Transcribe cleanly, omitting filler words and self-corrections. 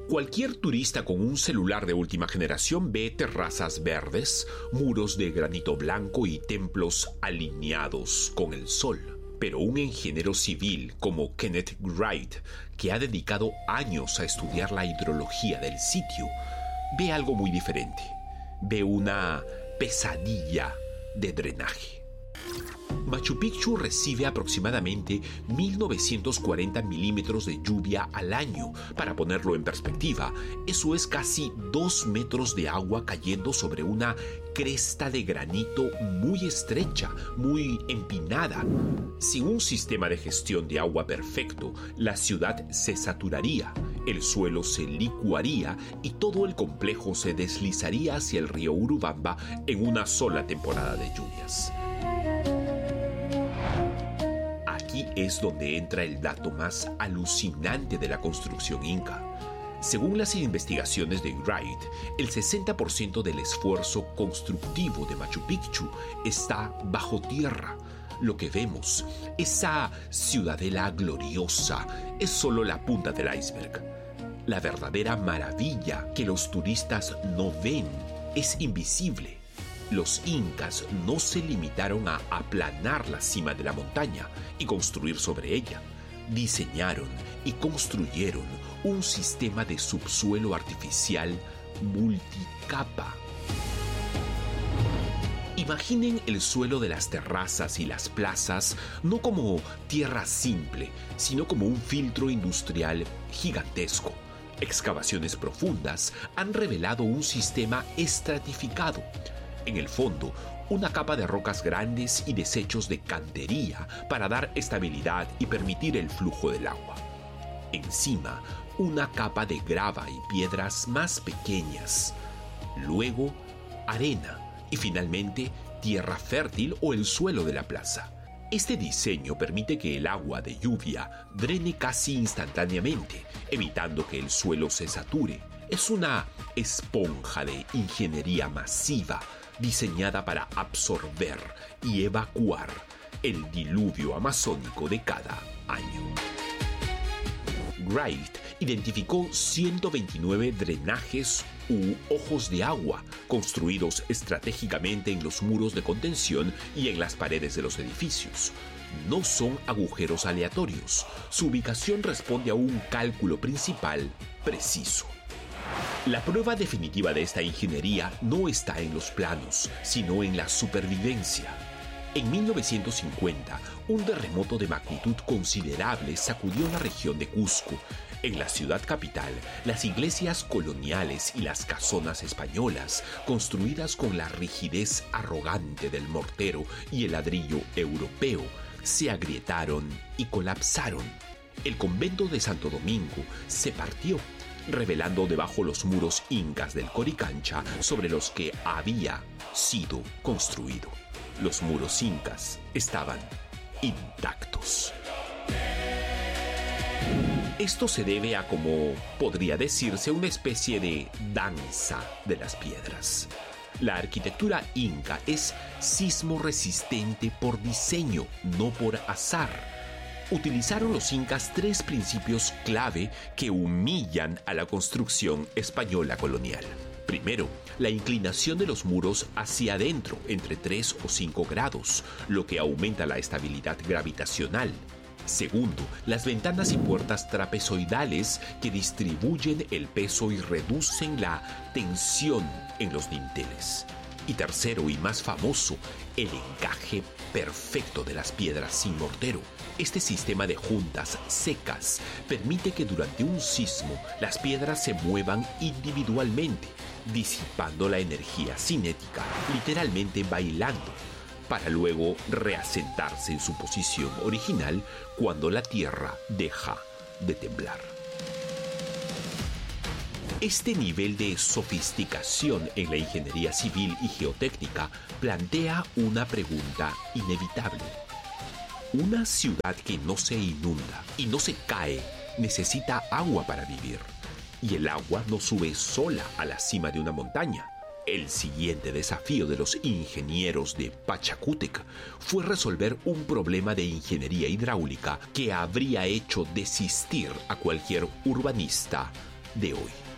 Cualquier turista con un celular de última generación ve terrazas verdes, muros de granito blanco y templos alineados con el sol. Pero un ingeniero civil como Kenneth Wright, que ha dedicado años a estudiar la hidrología del sitio, ve algo muy diferente. Ve una pesadilla de drenaje. Machu Picchu recibe aproximadamente 1940 milímetros de lluvia al año. Para ponerlo en perspectiva, eso es casi 2 metros de agua cayendo sobre una cresta de granito muy estrecha, muy empinada. Sin un sistema de gestión de agua perfecto, la ciudad se saturaría, el suelo se licuaría y todo el complejo se deslizaría hacia el río Urubamba en una sola temporada de lluvias. Aquí es donde entra el dato más alucinante de la construcción inca. Según las investigaciones de Wright, el 60% del esfuerzo constructivo de Machu Picchu está bajo tierra. Lo que vemos, esa ciudadela gloriosa, es solo la punta del iceberg. La verdadera maravilla que los turistas no ven es invisible. Los incas no se limitaron a aplanar la cima de la montaña y construir sobre ella. Diseñaron y construyeron un sistema de subsuelo artificial multicapa. Imaginen el suelo de las terrazas y las plazas no como tierra simple, sino como un filtro industrial gigantesco. Excavaciones profundas han revelado un sistema estratificado. En el fondo, una capa de rocas grandes y desechos de cantería para dar estabilidad y permitir el flujo del agua. Encima, una capa de grava y piedras más pequeñas. Luego, arena y finalmente tierra fértil o el suelo de la plaza. Este diseño permite que el agua de lluvia drene casi instantáneamente, evitando que el suelo se sature. Es una esponja de ingeniería masiva diseñada para absorber y evacuar el diluvio amazónico de cada año. Wright identificó 129 drenajes u ojos de agua construidos estratégicamente en los muros de contención y en las paredes de los edificios. No son agujeros aleatorios. Su ubicación responde a un cálculo principal preciso. La prueba definitiva de esta ingeniería no está en los planos, sino en la supervivencia. En 1950, un terremoto de magnitud considerable sacudió la región de Cusco. En la ciudad capital, las iglesias coloniales y las casonas españolas, construidas con la rigidez arrogante del mortero y el ladrillo europeo, se agrietaron y colapsaron. El convento de Santo Domingo se partió, revelando debajo los muros incas del Coricancha sobre los que había sido construido. Los muros incas estaban intactos. Esto se debe a, como podría decirse, una especie de danza de las piedras. La arquitectura inca es sismo resistente por diseño, no por azar. Utilizaron los incas 3 principios clave que humillan a la construcción española colonial. Primero, la inclinación de los muros hacia adentro entre 3 o 5 grados, lo que aumenta la estabilidad gravitacional. Segundo, las ventanas y puertas trapezoidales que distribuyen el peso y reducen la tensión en los dinteles. Y tercero y más famoso, el encaje perfecto de las piedras sin mortero. Este sistema de juntas secas permite que durante un sismo las piedras se muevan individualmente, disipando la energía cinética, literalmente bailando, para luego reasentarse en su posición original cuando la Tierra deja de temblar. Este nivel de sofisticación en la ingeniería civil y geotécnica plantea una pregunta inevitable. Una ciudad que no se inunda y no se cae necesita agua para vivir, y el agua no sube sola a la cima de una montaña. El siguiente desafío de los ingenieros de Pachacútec fue resolver un problema de ingeniería hidráulica que habría hecho desistir a cualquier urbanista de hoy.